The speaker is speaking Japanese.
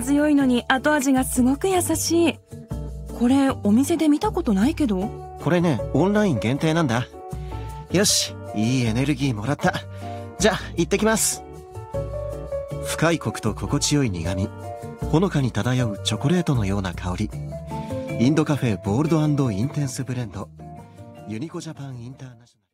強いのに後味がすごく優しい。これお店で見たことないけど。 これね、オンライン限定なんだ。よし、いいエネルギーもらった。じゃあ行ってきます。深いコクと心地よい苦味、ほのかに漂うチョコレートのような香り。インドカフェボールド&インテンスブレンド、ユニコジャパンインターナショナル。